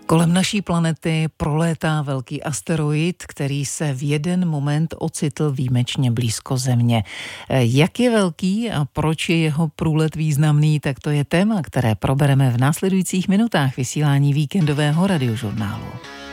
Kolem naší planety prolétá velký asteroid, který se v jeden moment ocitl výjimečně blízko Země. Jak je velký a proč je jeho průlet významný, tak to je téma, které probereme v následujících minutách vysílání víkendového radiožurnálu.